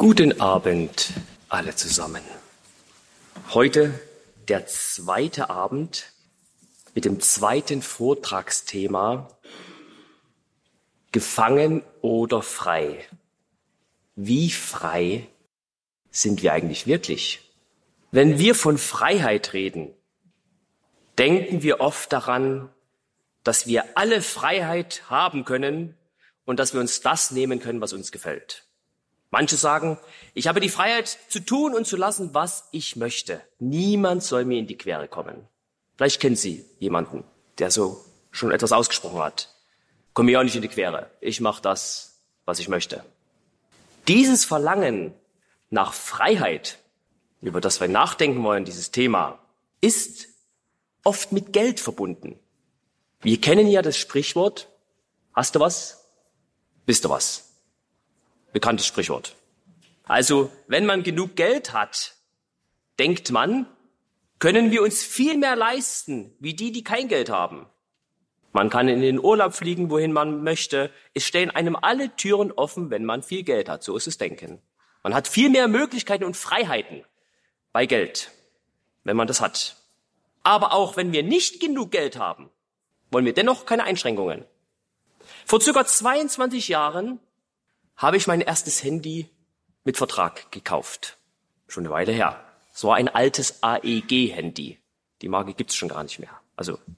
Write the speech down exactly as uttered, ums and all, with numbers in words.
Guten Abend alle zusammen. Heute der zweite Abend mit dem zweiten Vortragsthema Gefangen oder frei? Wie frei sind wir eigentlich wirklich? Wenn wir von Freiheit reden, denken wir oft daran, dass wir alle Freiheit haben können und dass wir uns das nehmen können, was uns gefällt. Manche sagen, ich habe die Freiheit zu tun und zu lassen, was ich möchte. Niemand soll mir in die Quere kommen. Vielleicht kennen Sie jemanden, der so schon etwas ausgesprochen hat. Komm mir auch nicht in die Quere. Ich mache das, was ich möchte. Dieses Verlangen nach Freiheit, über das wir nachdenken wollen, dieses Thema, ist oft mit Geld verbunden. Wir kennen ja das Sprichwort, hast du was, bist du was. Bekanntes Sprichwort. Also, wenn man genug Geld hat, denkt man, können wir uns viel mehr leisten, wie die, die kein Geld haben. Man kann in den Urlaub fliegen, wohin man möchte. Es stehen einem alle Türen offen, wenn man viel Geld hat. So ist das Denken. Man hat viel mehr Möglichkeiten und Freiheiten bei Geld, wenn man das hat. Aber auch wenn wir nicht genug Geld haben, wollen wir dennoch keine Einschränkungen. Vor circa zweiundzwanzig Jahren habe ich mein erstes Handy mit Vertrag gekauft. Schon eine Weile her. Es war ein altes A E G-Handy. Die Marke gibt's schon gar nicht mehr. Also